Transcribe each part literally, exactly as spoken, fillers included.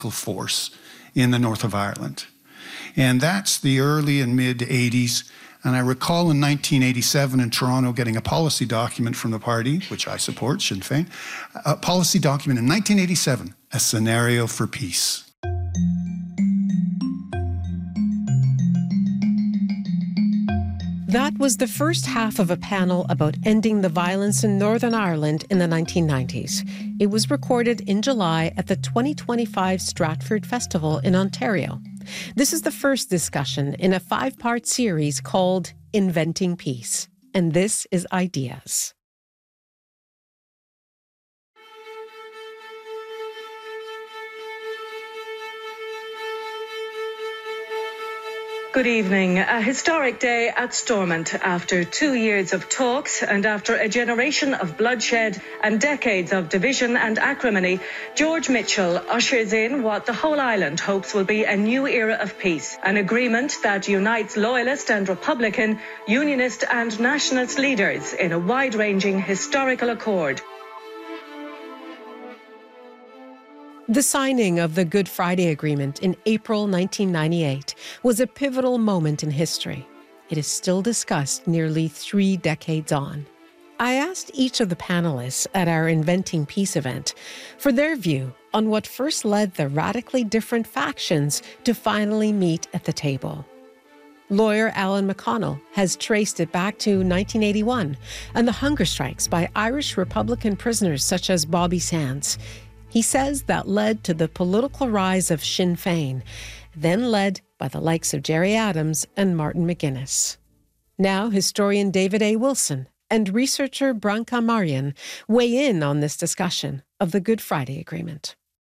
force in the north of Ireland. And that's the early and mid-eighties. And I recall in nineteen eighty-seven in Toronto getting a policy document from the party, which I support, Sinn Féin, a policy document in nineteen eighty-seven, a scenario for peace. That was the first half of a panel about ending the violence in Northern Ireland in the nineteen nineties. It was recorded in July at the twenty twenty-five Stratford Festival in Ontario. This is the first discussion in a five-part series called Inventing Peace. And this is Ideas. Good evening. A historic day at Stormont. After two years of talks and after a generation of bloodshed and decades of division and acrimony, George Mitchell ushers in what the whole island hopes will be a new era of peace, an agreement that unites Loyalist and Republican, Unionist and Nationalist leaders in a wide-ranging historical accord. The signing of the Good Friday Agreement in April nineteen ninety-eight was a pivotal moment in history. It is still discussed nearly three decades on. I asked each of the panelists at our Inventing Peace event for their view on what first led the radically different factions to finally meet at the table. Lawyer Alan McConnell has traced it back to nineteen eighty-one and the hunger strikes by Irish Republican prisoners such as Bobby Sands. He says that led to the political rise of Sinn Féin, then led by the likes of Gerry Adams and Martin McGuinness. Now, historian David A. Wilson and researcher Branka Marjan weigh in on this discussion of the Good Friday Agreement.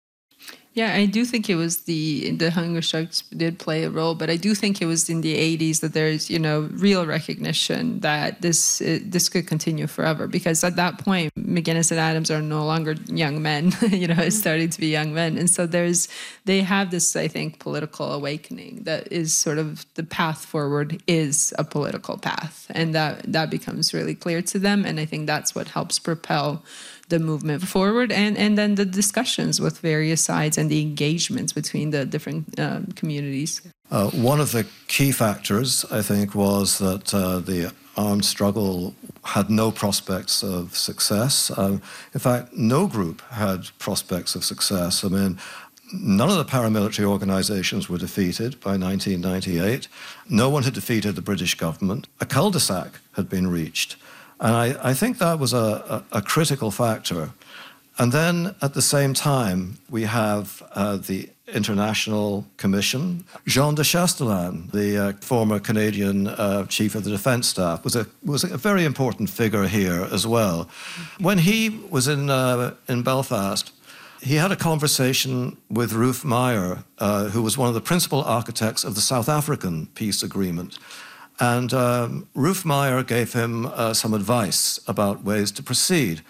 Yeah, I do think it was the the hunger strikes did play a role, but I do think it was in the eighties that there's, you know, real recognition that this uh, this could continue forever, because at that point, McGuinness and Adams are no longer young men, you know, it's starting to be young men. And so there's, they have this, I think, political awakening that is sort of the path forward is a political path. And that, that becomes really clear to them. And I think that's what helps propel the movement forward, and, and then the discussions with various sides and the engagements between the different um, communities. Uh, one of the key factors, I think, was that uh, the armed struggle had no prospects of success. Um, in fact, no group had prospects of success. I mean, none of the paramilitary organizations were defeated by nineteen ninety-eight. No one had defeated the British government. A cul-de-sac had been reached. And I, I think that was a, a, a critical factor. And then at the same time, we have uh, the International Commission. Jean de Chastelain, the uh, former Canadian uh, chief of the defense staff, was a was a very important figure here as well. When he was in uh, in Belfast, he had a conversation with Ruth Meyer, uh, who was one of the principal architects of the South African peace agreement. And um, Ruth Meyer gave him uh, some advice about ways to proceed.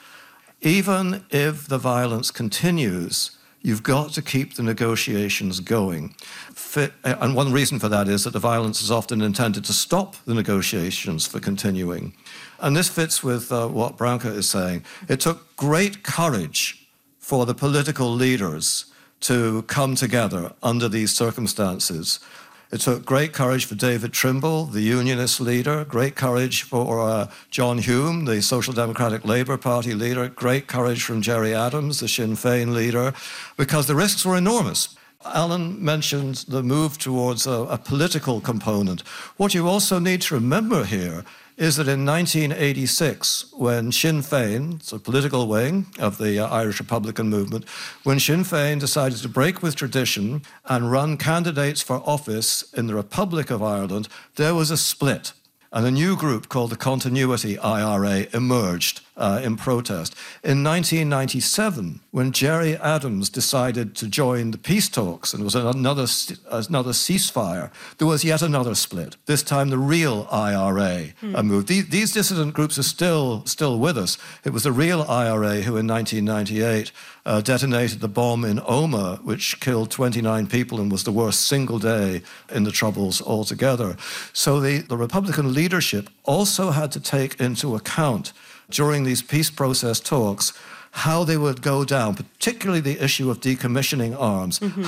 Even if the violence continues, you've got to keep the negotiations going. Fit, and one reason for that is that the violence is often intended to stop the negotiations for continuing. And this fits with uh, what Branka is saying. It took great courage for the political leaders to come together under these circumstances. It took great courage for David Trimble, the Unionist leader, great courage for uh, John Hume, the Social Democratic Labour Party leader, great courage from Gerry Adams, the Sinn Féin leader, because the risks were enormous. Alan mentioned the move towards a, a political component. What you also need to remember here is that in nineteen eighty-six, when Sinn Féin, it's a political wing of the uh, Irish Republican movement, when Sinn Féin decided to break with tradition and run candidates for office in the Republic of Ireland, there was a split. And a new group called the Continuity I R A emerged uh, in protest. In nineteen ninety-seven, when Gerry Adams decided to join the peace talks and there was another, another ceasefire, there was yet another split. This time the real I R A hmm. uh, moved. These, these dissident groups are still, still with us. It was the real I R A who in nineteen ninety-eight uh, detonated the bomb in Omagh, which killed twenty-nine people and was the worst single day in the Troubles altogether. So the, the Republican leadership also had to take into account during these peace process talks how they would go down, particularly the issue of decommissioning arms, mm-hmm.